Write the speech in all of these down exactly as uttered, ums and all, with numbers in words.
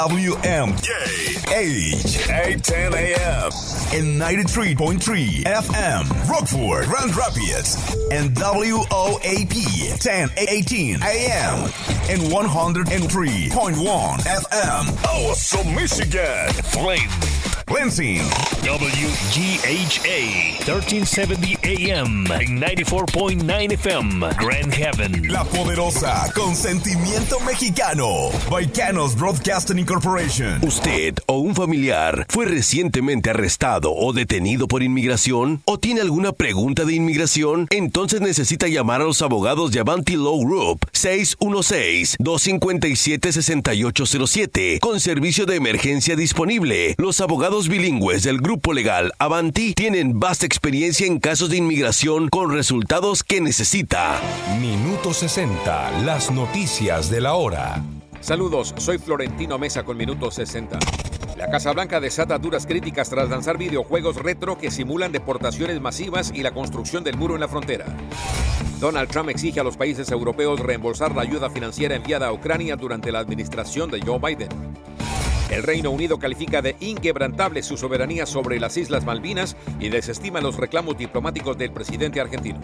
W M K H eight ten A M and ninety-three point three F M Rockford, Grand Rapids, and W O A P ten eighteen A M and one oh three point one F M Awesome, Michigan. Flame Lansing, W G H A thirteen seventy A M and ninety-four point nine F M Grand Haven. La Poderosa, con sentimiento mexicano. Vaicanos Broadcasting Incorporation. ¿Usted o un familiar fue recientemente arrestado o detenido por inmigración? ¿O tiene alguna pregunta de inmigración? Entonces necesita llamar a los abogados de Avanti Law Group seis uno seis, dos cinco siete, seis ocho cero siete con servicio de emergencia disponible. Los abogados bilingües del grupo legal Avanti tienen vasta experiencia en casos de inmigración con resultados que necesita. Minuto sesenta, las noticias de la hora. Saludos, soy Florentino Mesa con Minuto sesenta. La Casa Blanca desata duras críticas tras lanzar videojuegos retro que simulan deportaciones masivas y la construcción del muro en la frontera. Donald Trump exige a los países europeos reembolsar la ayuda financiera enviada a Ucrania durante la administración de Joe Biden. El Reino Unido califica de inquebrantable su soberanía sobre las Islas Malvinas y desestima los reclamos diplomáticos del presidente argentino.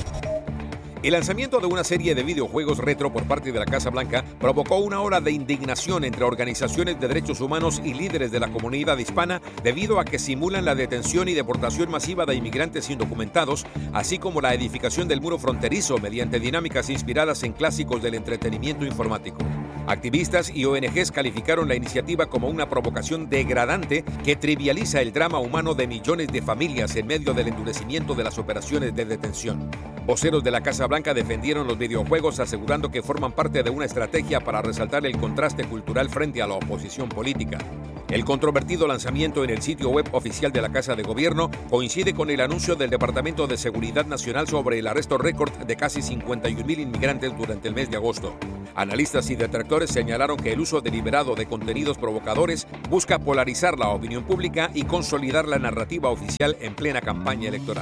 El lanzamiento de una serie de videojuegos retro por parte de la Casa Blanca provocó una ola de indignación entre organizaciones de derechos humanos y líderes de la comunidad hispana debido a que simulan la detención y deportación masiva de inmigrantes indocumentados, así como la edificación del muro fronterizo mediante dinámicas inspiradas en clásicos del entretenimiento informático. Activistas y O N Ges calificaron la iniciativa como una provocación degradante que trivializa el drama humano de millones de familias en medio del endurecimiento de las operaciones de detención. Voceros de la Casa Blanca defendieron los videojuegos asegurando que forman parte de una estrategia para resaltar el contraste cultural frente a la oposición política. El controvertido lanzamiento en el sitio web oficial de la Casa de Gobierno coincide con el anuncio del Departamento de Seguridad Nacional sobre el arresto récord de casi cincuenta y un mil inmigrantes durante el mes de agosto. Analistas y detractores señalaron que el uso deliberado de contenidos provocadores busca polarizar la opinión pública y consolidar la narrativa oficial en plena campaña electoral.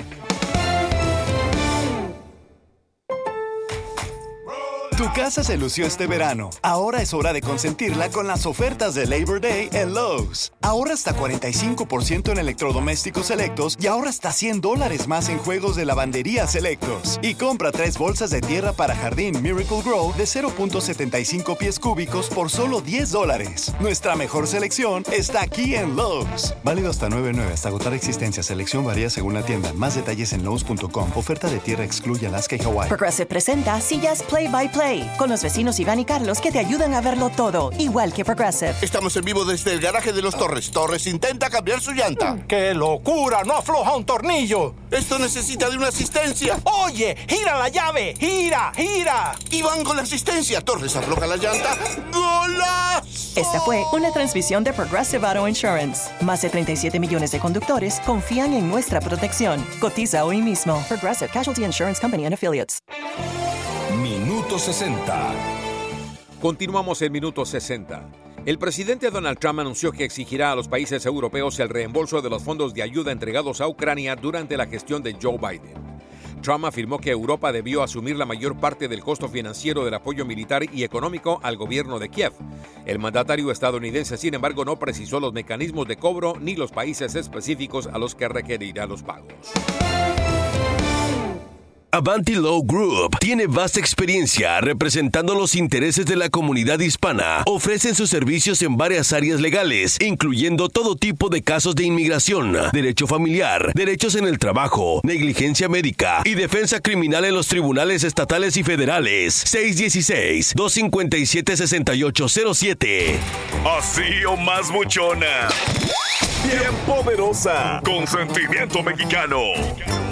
Tu casa se lució este verano. Ahora es hora de consentirla con las ofertas de Labor Day en Lowe's. Ahorra hasta cuarenta y cinco por ciento en electrodomésticos selectos y ahorra hasta cien dólares más en juegos de lavandería selectos. Y compra tres bolsas de tierra para jardín Miracle Grow de cero punto setenta y cinco pies cúbicos por solo diez dólares. Nuestra mejor selección está aquí en Lowe's. Válido hasta nueve nueve hasta agotar existencia. Selección varía según la tienda. Más detalles en Lowe's punto com. Oferta de tierra excluye Alaska y Hawái. Progressive presenta Sillas Play by Play con los vecinos Iván y Carlos que te ayudan a verlo todo, igual que Progressive. Estamos en vivo desde el garaje de los Torres. Torres intenta cambiar su llanta. ¡Qué locura! ¡No afloja un tornillo! Esto necesita de una asistencia. ¡Oye! ¡Gira la llave! ¡Gira! ¡Gira! Iván con la asistencia. Torres afloja la llanta. ¡Golazo! Esta fue una transmisión de Progressive Auto Insurance. Más de treinta y siete millones de conductores confían en nuestra protección. Cotiza hoy mismo. Progressive Casualty Insurance Company and Affiliates. Minuto sesenta. Continuamos en Minuto sesenta. El presidente Donald Trump anunció que exigirá a los países europeos el reembolso de los fondos de ayuda entregados a Ucrania durante la gestión de Joe Biden. Trump afirmó que Europa debió asumir la mayor parte del costo financiero del apoyo militar y económico al gobierno de Kiev. El mandatario estadounidense, sin embargo, no precisó los mecanismos de cobro ni los países específicos a los que requerirá los pagos. Avanti Law Group tiene vasta experiencia representando los intereses de la comunidad hispana. Ofrecen sus servicios en varias áreas legales, incluyendo todo tipo de casos de inmigración, derecho familiar, derechos en el trabajo, negligencia médica y defensa criminal en los tribunales estatales y federales. seis uno seis, dos cinco siete, seis ocho cero siete. Así o más buchona. Bien poderosa. Con sentimiento mexicano.